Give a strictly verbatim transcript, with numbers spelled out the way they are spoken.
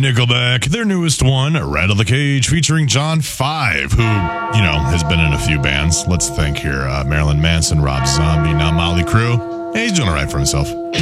Nickelback, their newest one, Rattle the Cage, featuring John Five, who, you know, has been in a few bands. Let's think here. Uh, Marilyn Manson, Rob Zombie, now Motley Crue. Hey, he's doing all right for himself.